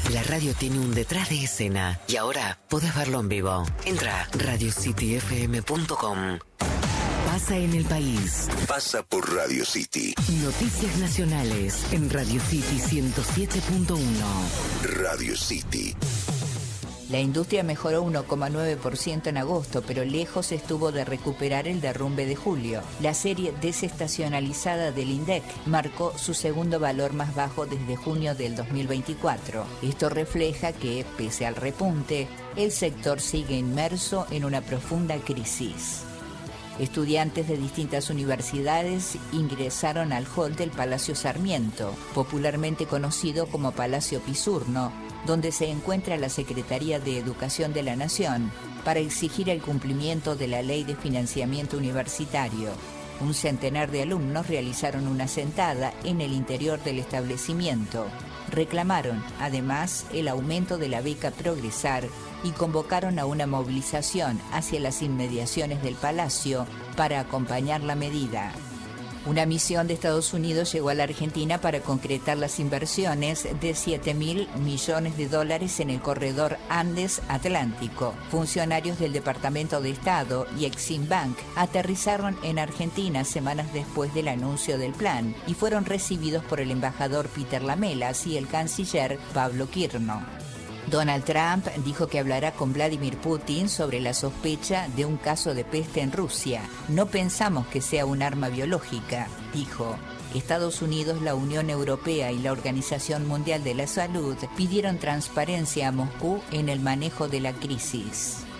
La radio tiene un detrás de escena y ahora podés verlo en vivo. Entra a radiocityfm.com. Pasa en el país. Pasa por Radio City. Noticias nacionales en Radio City 107.1. Radio City. La industria mejoró 1,9% en agosto, pero lejos estuvo de recuperar el derrumbe de julio. La serie desestacionalizada del INDEC marcó su segundo valor más bajo desde junio del 2024. Esto refleja que, pese al repunte, el sector sigue inmerso en una profunda crisis. Estudiantes de distintas universidades ingresaron al hall del Palacio Sarmiento, popularmente conocido como Palacio Pisurno, donde se encuentra la Secretaría de Educación de la Nación, para exigir el cumplimiento de la Ley de Financiamiento Universitario. Un centenar de alumnos realizaron una sentada en el interior del establecimiento. Reclamaron, además, el aumento de la beca Progresar y convocaron a una movilización hacia las inmediaciones del Palacio para acompañar la medida. Una misión de Estados Unidos llegó a la Argentina para concretar las inversiones de $7.000 millones en el corredor Andes-Atlántico. Funcionarios del Departamento de Estado y Exim Bank aterrizaron en Argentina semanas después del anuncio del plan y fueron recibidos por el embajador Peter Lamelas y el canciller Pablo Quirno. Donald Trump dijo que hablará con Vladimir Putin sobre la sospecha de un caso de peste en Rusia. No pensamos que sea un arma biológica, dijo. Estados Unidos, la Unión Europea y la Organización Mundial de la Salud pidieron transparencia a Moscú en el manejo de la crisis.